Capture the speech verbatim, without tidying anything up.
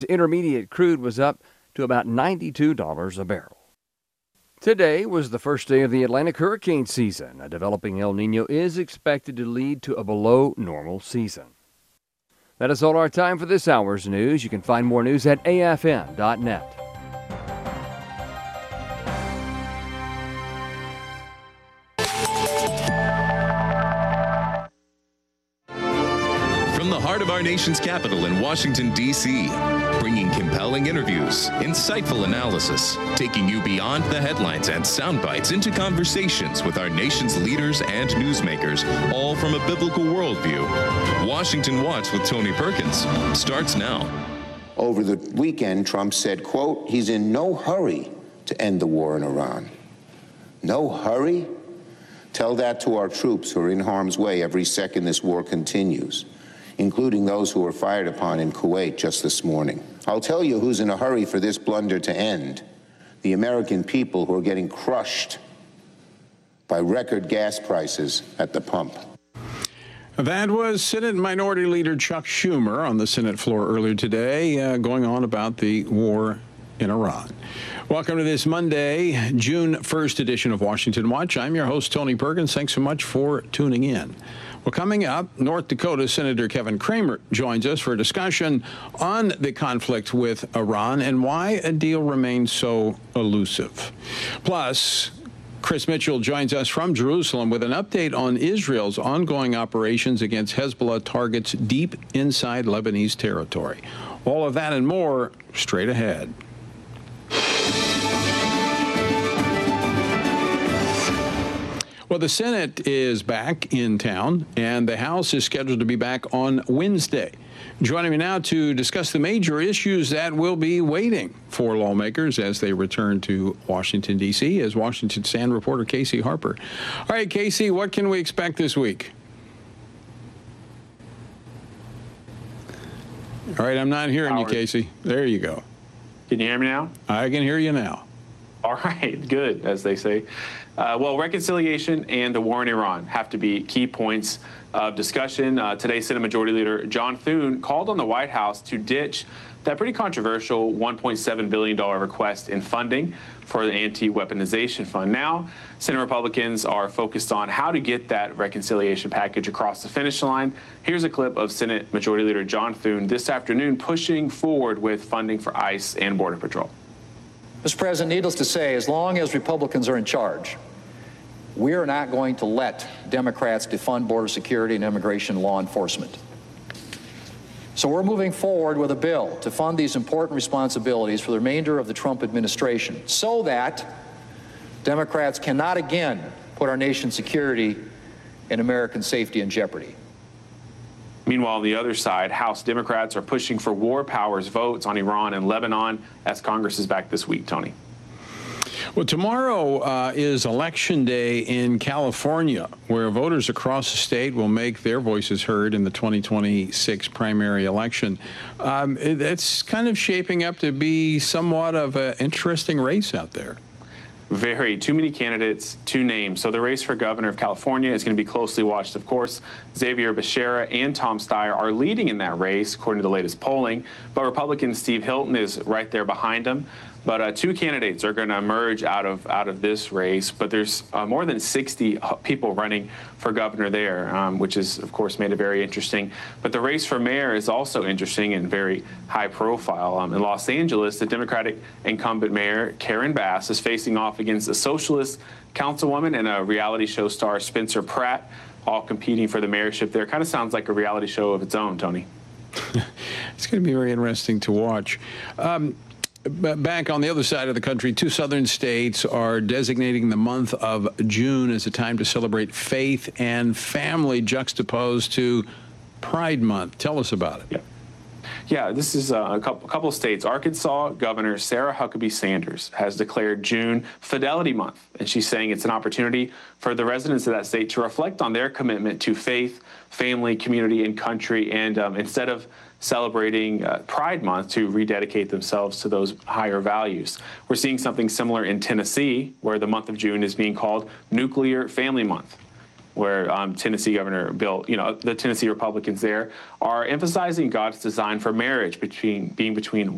Intermediate crude was up to about ninety-two dollars a barrel. Today was the first day of the Atlantic hurricane season. A developing El Nino is expected to lead to a below normal season. That is all our time for this hour's news. You can find more news at A F M dot net. From the heart of our nation's capital in Washington, D C, bringing compelling interviews, insightful analysis, taking you beyond the headlines and sound bites into conversations with our nation's leaders and newsmakers, all from a biblical worldview. Washington Watch with Tony Perkins starts now. Over the weekend, Trump said, quote, he's in no hurry to end the war in Iran. No hurry? Tell that to our troops who are in harm's way every second this war continues, including those who were fired upon in Kuwait just this morning. I'll tell you who's in a hurry for this blunder to end. The American people who are getting crushed by record gas prices at the pump. That was Senate Minority Leader Chuck Schumer on the Senate floor earlier today, uh, going on about the war in Iran. Welcome to this Monday, June first edition of Washington Watch. I'm your host, Tony Perkins. Thanks so much for tuning in. Well, coming up, North Dakota Senator Kevin Cramer joins us for a discussion on the conflict with Iran and why a deal remains so elusive. Plus, Chris Mitchell joins us from Jerusalem with an update on Israel's ongoing operations against Hezbollah targets deep inside Lebanese territory. All of that and more straight ahead. Well, the Senate is back in town, and the House is scheduled to be back on Wednesday. Joining me now to discuss the major issues that will be waiting for lawmakers as they return to Washington, D C is Washington Stand reporter Casey Harper. All right, Casey, what can we expect this week? All right, I'm not hearing Howard. you, Casey. There you go. Can you hear me now? I can hear you now. All right, good, as they say. Uh, well, reconciliation and the war in Iran have to be key points of discussion. Uh, today, Senate Majority Leader John Thune called on the White House to ditch that pretty controversial one point seven billion dollars request in funding for the anti-weaponization fund. Now, Senate Republicans are focused on how to get that reconciliation package across the finish line. Here's a clip of Senate Majority Leader John Thune this afternoon pushing forward with funding for ICE and Border Patrol. Mister President, needless to say, as long as Republicans are in charge, we are not going to let Democrats defund border security and immigration law enforcement. So we're moving forward with a bill to fund these important responsibilities for the remainder of the Trump administration so that Democrats cannot again put our nation's security and American safety in jeopardy. Meanwhile, on the other side, House Democrats are pushing for war powers votes on Iran and Lebanon as Congress is back this week. Tony. Well, tomorrow uh, is Election Day in California, where voters across the state will make their voices heard in the twenty twenty-six primary election. Um, it, it's kind of shaping up to be somewhat of an interesting race out there. Very. Too many candidates, two names. So the race for governor of California is going to be closely watched, of course. Xavier Becerra and Tom Steyer are leading in that race, according to the latest polling. But Republican Steve Hilton is right there behind him. But uh, two candidates are going to emerge out of out of this race. But there's uh, more than sixty people running for governor there, um, which is, of course, made it very interesting. But the race for mayor is also interesting and very high profile. Um, in Los Angeles, the Democratic incumbent mayor, Karen Bass, is facing off against a socialist councilwoman and a reality show star, Spencer Pratt, all competing for the mayorship there. Kind of sounds like a reality show of its own, Tony. It's going to be very interesting to watch. Um, Back on the other side of the country, two southern states are designating the month of June as a time to celebrate faith and family juxtaposed to Pride Month. Tell us about it. Yeah, yeah this is a couple, a couple of states. Arkansas Governor Sarah Huckabee Sanders has declared June Fidelity Month, and she's saying it's an opportunity for the residents of that state to reflect on their commitment to faith, family, community, and country, and um, instead of celebrating uh, Pride Month, to rededicate themselves to those higher values. We're seeing something similar in Tennessee, where the month of June is being called Nuclear Family Month, where um, Tennessee Governor Bill, you know, the Tennessee Republicans there are emphasizing God's design for marriage between being between